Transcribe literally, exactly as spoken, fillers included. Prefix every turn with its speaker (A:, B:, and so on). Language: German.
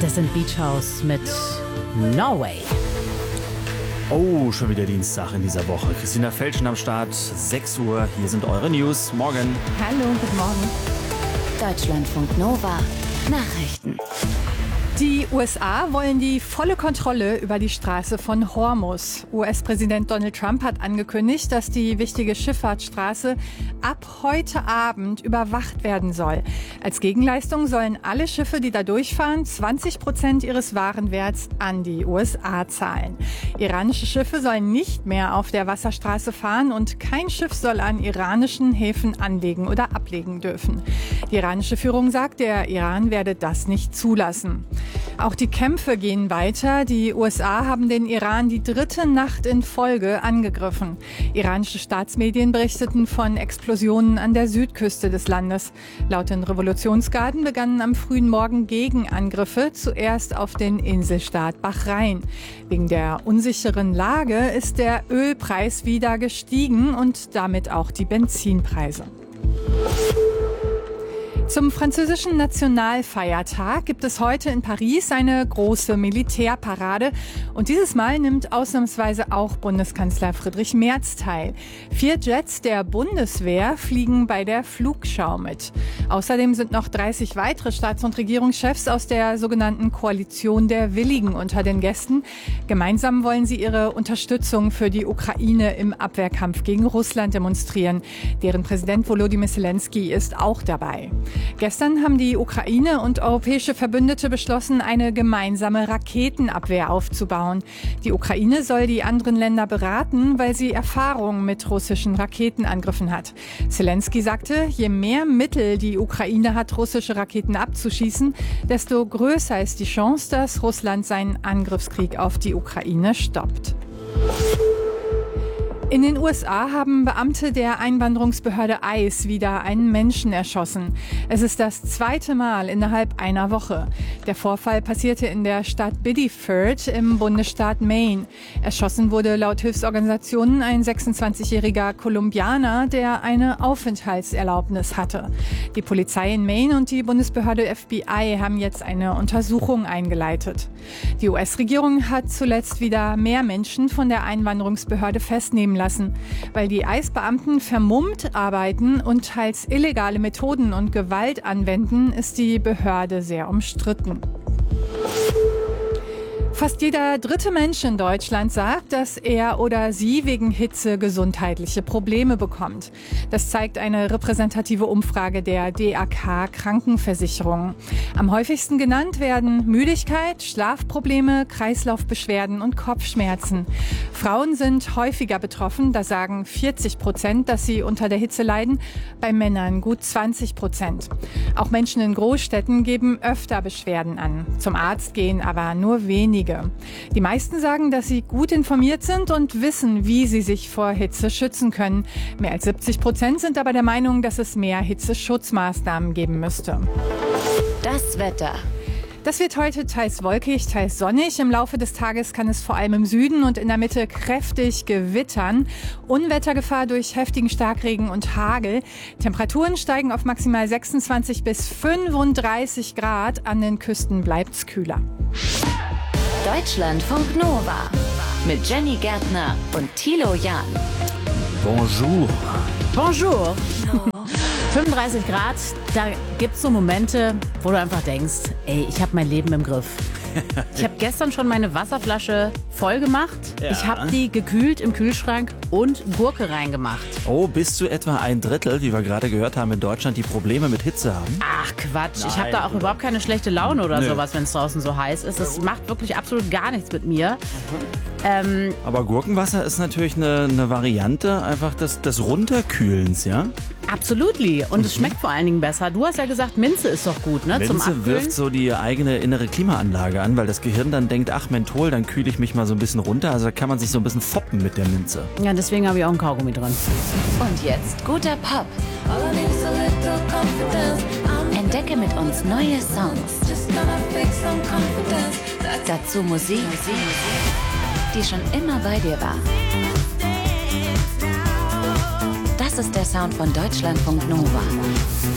A: Das sind Beach House mit Norway.
B: Oh, schon wieder Dienstag in dieser Woche. Christina Felschen am Start, sechs Uhr. Hier sind eure News. Morgen.
C: Hallo, guten Morgen.
D: Deutschlandfunk Nova. Nachrichten.
C: Die U S A wollen die volle Kontrolle über die Straße von Hormuz. U S-Präsident Donald Trump hat angekündigt, dass die wichtige Schifffahrtsstraße ab heute Abend überwacht werden soll. Als Gegenleistung sollen alle Schiffe, die da durchfahren, zwanzig Prozent ihres Warenwerts an die U S A zahlen. Iranische Schiffe sollen nicht mehr auf der Wasserstraße fahren und kein Schiff soll an iranischen Häfen anlegen oder ablegen dürfen. Die iranische Führung sagt, der Iran werde das nicht zulassen. Auch die Kämpfe gehen weiter. Die U S A haben den Iran die dritte Nacht in Folge angegriffen. Iranische Staatsmedien berichteten von Explosionen an der Südküste des Landes. Laut den Revolutionsgarden begannen am frühen Morgen Gegenangriffe, zuerst auf den Inselstaat Bahrain. Wegen der unsicheren Lage ist der Ölpreis wieder gestiegen und damit auch die Benzinpreise. Zum französischen Nationalfeiertag gibt es heute in Paris eine große Militärparade. Und dieses Mal nimmt ausnahmsweise auch Bundeskanzler Friedrich Merz teil. Vier Jets der Bundeswehr fliegen bei der Flugschau mit. Außerdem sind noch dreißig weitere Staats- und Regierungschefs aus der sogenannten Koalition der Willigen unter den Gästen. Gemeinsam wollen sie ihre Unterstützung für die Ukraine im Abwehrkampf gegen Russland demonstrieren. Deren Präsident Volodymyr Zelensky ist auch dabei. Gestern haben die Ukraine und europäische Verbündete beschlossen, eine gemeinsame Raketenabwehr aufzubauen. Die Ukraine soll die anderen Länder beraten, weil sie Erfahrung mit russischen Raketenangriffen hat. Zelensky sagte, je mehr Mittel die Ukraine hat, russische Raketen abzuschießen, desto größer ist die Chance, dass Russland seinen Angriffskrieg auf die Ukraine stoppt. In den U S A haben Beamte der Einwanderungsbehörde ICE wieder einen Menschen erschossen. Es ist das zweite Mal innerhalb einer Woche. Der Vorfall passierte in der Stadt Biddeford im Bundesstaat Maine. Erschossen wurde laut Hilfsorganisationen ein sechsundzwanzigjähriger Kolumbianer, der eine Aufenthaltserlaubnis hatte. Die Polizei in Maine und die Bundesbehörde F B I haben jetzt eine Untersuchung eingeleitet. Die U S-Regierung hat zuletzt wieder mehr Menschen von der Einwanderungsbehörde festnehmen lassen. Weil die ICE-Beamten vermummt arbeiten und teils illegale Methoden und Gewalt anwenden, ist die Behörde sehr umstritten. Fast jeder dritte Mensch in Deutschland sagt, dass er oder sie wegen Hitze gesundheitliche Probleme bekommt. Das zeigt eine repräsentative Umfrage der D A K Krankenversicherung. Am häufigsten genannt werden Müdigkeit, Schlafprobleme, Kreislaufbeschwerden und Kopfschmerzen. Frauen sind häufiger betroffen, da sagen vierzig Prozent, dass sie unter der Hitze leiden, bei Männern gut zwanzig Prozent. Auch Menschen in Großstädten geben öfter Beschwerden an. Zum Arzt gehen aber nur wenige. Die meisten sagen, dass sie gut informiert sind und wissen, wie sie sich vor Hitze schützen können. Mehr als siebzig Prozent sind aber der Meinung, dass es mehr Hitzeschutzmaßnahmen geben müsste.
D: Das Wetter.
C: Das wird heute teils wolkig, teils sonnig. Im Laufe des Tages kann es vor allem im Süden und in der Mitte kräftig gewittern. Unwettergefahr durch heftigen Starkregen und Hagel. Temperaturen steigen auf maximal sechsundzwanzig bis fünfunddreißig Grad. An den Küsten bleibt's kühler.
D: Deutschlandfunk Nova mit Jenny Gärtner und Thilo Jahn.
B: Bonjour.
A: Bonjour. fünfunddreißig Grad, da gibt es so Momente, wo du einfach denkst, ey, ich habe mein Leben im Griff. Ich habe gestern schon meine Wasserflasche voll gemacht.
B: Ja.
A: Ich habe die gekühlt im Kühlschrank und Gurke reingemacht.
B: Oh, bis zu etwa ein Drittel, wie wir gerade gehört haben, in Deutschland, die Probleme mit Hitze haben.
A: Ach Quatsch,
B: Nein,
A: ich habe da auch
B: oder?
A: überhaupt keine schlechte Laune oder
B: Nö.
A: sowas, wenn es draußen so heiß ist. Es macht wirklich absolut gar nichts mit mir. Ähm,
B: Aber Gurkenwasser ist natürlich eine, eine Variante einfach des, des Runterkühlens, ja?
A: absolutely. Und es schmeckt vor allen Dingen besser. Du hast ja gesagt, Minze ist doch gut, ne? Zum
B: Minze
A: Abkühlen.
B: wirft so die eigene innere Klimaanlage an, weil das Gehirn dann denkt, ach Menthol, dann kühle ich mich mal so ein bisschen runter. Also da kann man sich so ein bisschen foppen mit der Minze.
A: Ja, deswegen habe ich auch einen Kaugummi drin.
D: Und jetzt guter Pop. Entdecke mit uns neue Songs. Dazu Musik, die schon immer bei dir war. Das ist der Sound von Deutschlandfunk Nova.